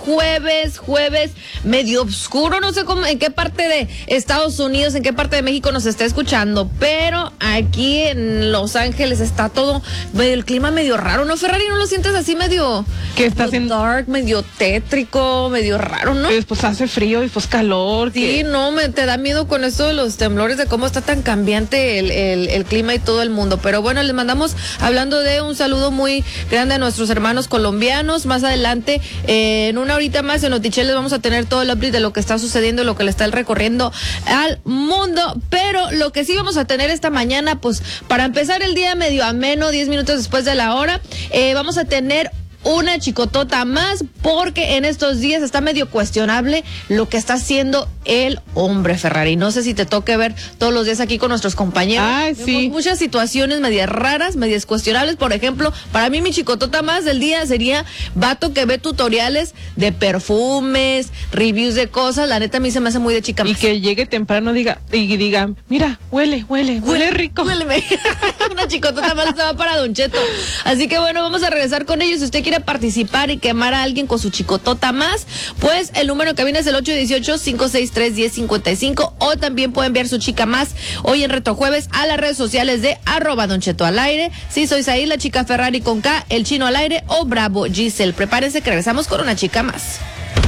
jueves medio oscuro, no sé cómo, en qué parte de Estados Unidos, en qué parte de México nos está escuchando, pero aquí en Los Ángeles está todo, el clima medio raro, ¿no, Ferrari? ¿No lo sientes así medio, que está haciendo dark, medio tétrico, medio raro, ¿no? Y después hace frío y después calor. Sí, no, te da miedo con esto de los temblores, de cómo está tan cambiante el clima y todo el mundo. Pero bueno, les mandamos, hablando de un saludo muy grande a nuestros hermanos colombianos. Más adelante, en una horita más en Notichel les vamos a tener todo el update de lo que está sucediendo, lo que le está recorriendo al mundo. Pero lo que sí vamos a tener esta mañana, pues para empezar el día medio ameno, 10 minutos después de la hora, vamos a tener una chicotota más, porque en estos días está medio cuestionable lo que está haciendo el hombre, Ferrari. No sé si te toque ver todos los días aquí con nuestros compañeros. Ay, sí. Muchas situaciones medias raras, medias cuestionables. Por ejemplo, para mí mi chicotota más del día sería vato que ve tutoriales de perfumes, reviews de cosas. La neta a mí se me hace muy de chica más. Y que llegue temprano y diga, mira, huele rico. Huéleme. Una chicotota más estaba para Don Cheto. Así que bueno, vamos a regresar con ellos. Si usted quiere participar y quemar a alguien con su chicotota más, pues el número que viene es el 818-563-1055, o también puede enviar su chica más hoy en Reto Jueves a las redes sociales de @DonChetoAlAire. Si sois ahí, la chica Ferrari con K, el chino al aire o Bravo Giselle. Prepárense que regresamos con una chica más.